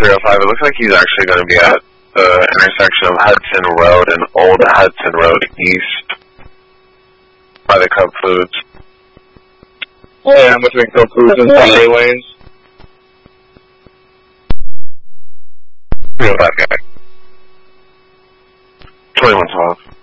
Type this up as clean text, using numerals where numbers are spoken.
305. It looks like he's actually going to be at the intersection of Hudson Road and Old Hudson Road East by the Cub Foods. Yeah, I'm between Cub Foods and Sunday Lanes. 305 guy. 2112.